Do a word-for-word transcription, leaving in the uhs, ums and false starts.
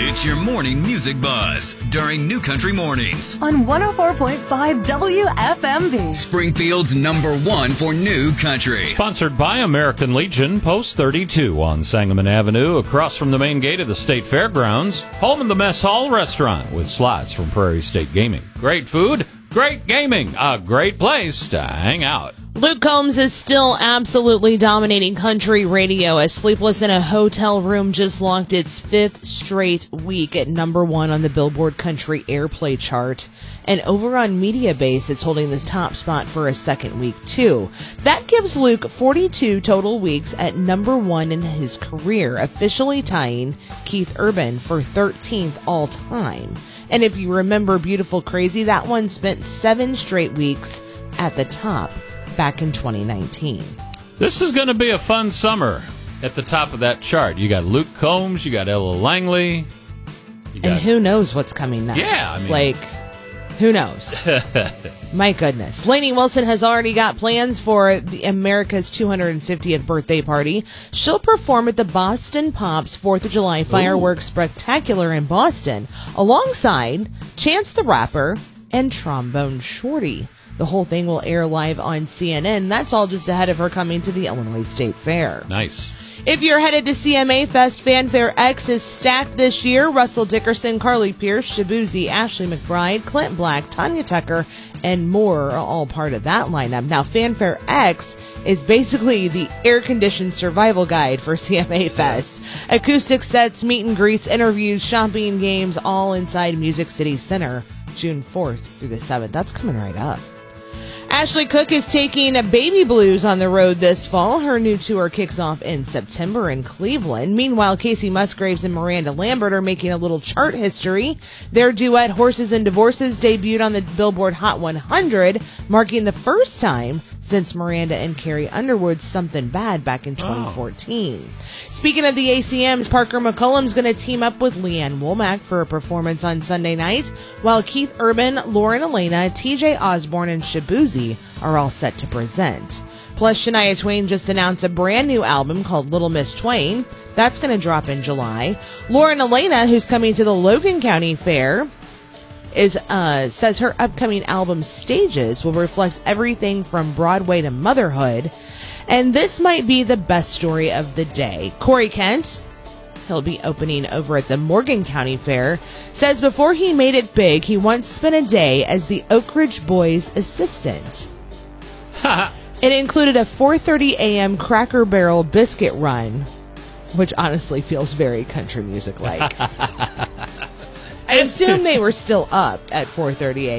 It's your morning music buzz during New Country Mornings on one oh four point five W F M V. Springfield's number one for New Country. Sponsored by American Legion, Post thirty-two on Sangamon Avenue, across from the main gate of the State Fairgrounds. Home in the Mess Hall restaurant with slots from Prairie State Gaming. Great food, great gaming, a great place to hang out. Luke Combs is still absolutely dominating country radio as Sleepless in a Hotel Room just locked its fifth straight week at number one on the Billboard Country Airplay chart. And over on Mediabase, it's holding this top spot for a second week, too. That gives Luke forty-two total weeks at number one in his career, officially tying Keith Urban for thirteenth all-time. And if you remember Beautiful Crazy, that one spent seven straight weeks at the top back in twenty nineteen. This is going to be a fun summer at the top of that chart. You got Luke Combs, you got Ella Langley. You got... And who knows what's coming next? Yeah, I mean... Like, who knows? My goodness. Lainey Wilson has already got plans for the America's two hundred fiftieth birthday party. She'll perform at the Boston Pops fourth of July Fireworks Ooh. Spectacular in Boston, alongside Chance the Rapper and Trombone Shorty. The whole thing will air live on C N N. That's all just ahead of her coming to the Illinois State Fair. Nice. If you're headed to C M A Fest, Fanfare X is stacked this year. Russell Dickerson, Carly Pierce, Shabuzi, Ashley McBride, Clint Black, Tanya Tucker, and more are all part of that lineup. Now, Fanfare X is basically the air-conditioned survival guide for C M A Fest. Acoustic sets, meet and greets, interviews, shopping, games, all inside Music City Center, June fourth through the seventh. That's coming right up. Ashley Cook is taking Baby Blues on the road this fall. Her new tour kicks off in September in Cleveland. Meanwhile, Casey Musgraves and Miranda Lambert are making a little chart history. Their duet, Horses and Divorces, debuted on the Billboard Hot one hundred, marking the first time since Miranda and Carrie Underwood's Something Bad back in twenty fourteen. Oh. Speaking of the A C Ms, Parker McCollum's going to team up with Leanne Womack for a performance on Sunday night, while Keith Urban, Lauren Elena, T J Osborne, and Shabuzi are all set to present. Plus, Shania Twain just announced a brand new album called Little Miss Twain. That's going to drop in July. Lauren Elena, who's coming to the Logan County Fair, is uh, says her upcoming album Stages will reflect everything from Broadway to motherhood. And this might be the best story of the day. Corey Kent, he'll be opening over at the Morgan County Fair, says before he made it big, he once spent a day as the Oak Ridge Boys' assistant. It included a four thirty a.m. Cracker Barrel biscuit run, which honestly feels very country music-like. I assume they were still up at four thirty a.m.